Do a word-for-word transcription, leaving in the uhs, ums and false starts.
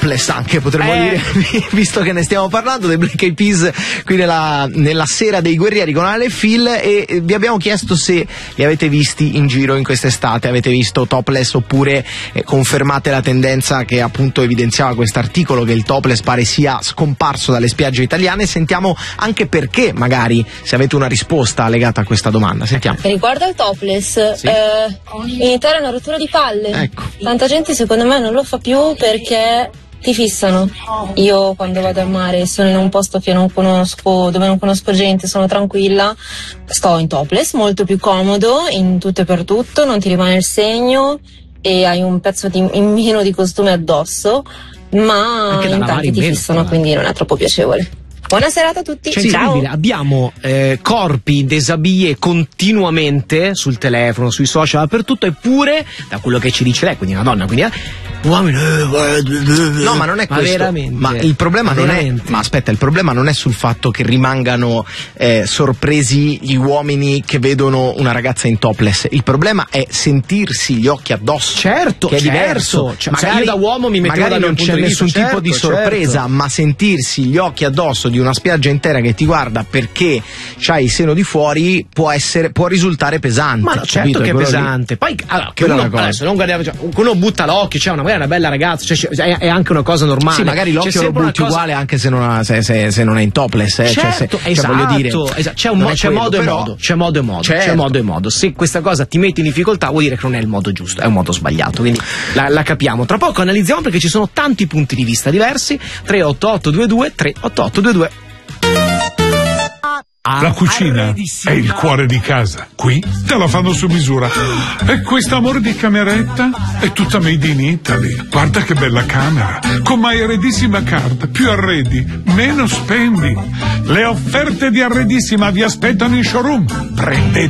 topless anche, potremmo eh. dire, visto che ne stiamo parlando, dei Black Eyed Peas qui nella, nella sera dei guerrieri con Ale e Phil, e vi abbiamo chiesto se li avete visti in giro in quest'estate, avete visto topless oppure eh, confermate la tendenza che appunto evidenziava quest'articolo che il topless pare sia scomparso dalle spiagge italiane. Sentiamo anche perché, magari, se avete una risposta legata a questa domanda. Sentiamo. Riguardo al topless, Sì. eh, in Italia è una rottura di palle. Ecco. Tanta gente secondo me non lo fa più perché ti fissano. Io quando vado al mare sono in un posto che non conosco, dove non conosco gente, sono tranquilla, sto in topless, molto più comodo in tutto e per tutto, non ti rimane il segno e hai un pezzo di, in meno di costume addosso, ma Anche da in lavare tanti in ti meno, fissano, tra quindi non è troppo piacevole. Buona serata a tutti, Cioè, ciao! incredibile, abbiamo eh, corpi in desabille continuamente sul telefono, sui social, dappertutto, eppure, da quello che ci dice lei, quindi una donna, quindi eh, uomini, No, ma non è ma questo. veramente, ma il problema ma non veramente. è. Ma aspetta, il problema non è sul fatto che rimangano eh, sorpresi gli uomini che vedono una ragazza in topless. Il problema è sentirsi gli occhi addosso. Certo, che è certo. diverso. Cioè, magari io da uomo mi mettevo magari dal non mio c'è punto di nessun vista, tipo di certo, sorpresa, certo. ma sentirsi gli occhi addosso di una spiaggia intera che ti guarda perché c'hai il seno di fuori può essere, può risultare pesante. Ma no, certo capito? che è Quello lì. pesante. Poi allora, che Quella è uno, la cosa. adesso, non guardiamo, cioè, uno butta l'occhio, c'è una, magari una bella ragazza, cioè, è, è anche una cosa normale. Sì, magari l'occhio C'è lo sempre una butti cosa- uguale anche se non, ha, se, se, se non è in topless. Eh. Certo, cioè, se, esatto, cioè, voglio dire, esatto. C'è, un non mo- è c'è quello, modo e però- modo, c'è modo e modo, c'è Certo. modo e modo. Se questa cosa ti mette in difficoltà, vuol dire che non è il modo giusto, è un modo sbagliato. Quindi la, la capiamo. Tra poco analizziamo perché ci sono tanti punti di vista diversi. tre otto otto due due tre otto otto due due. La cucina è il cuore di casa. Qui te la fanno su misura. E questo amore di cameretta è tutta made in Italy. Guarda che bella camera. Con My Arredissima Card. Più arredi, meno spendi. Le offerte di Arredissima vi aspettano in showroom. Prendete